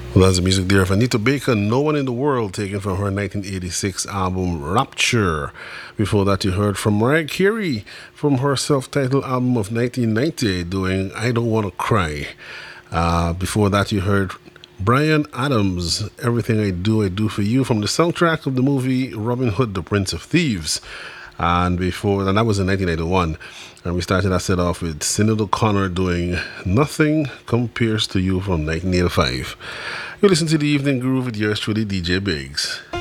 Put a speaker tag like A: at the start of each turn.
A: Well, that's the music there of Anita Baker, No One in the World, taken from her 1986 album Rapture. Before that, you heard from Mariah Carey from her self titled album of 1990, doing I Don't Want to Cry. Before that, you heard Brian Adams, Everything I Do for You, from the soundtrack of the movie Robin Hood, The Prince of Thieves. And that was in 1991. And we started that set off with Sinead O'Connor doing Nothing Compares to You from 1985. You listen to the Evening Groove with yours truly, DJ Biggs.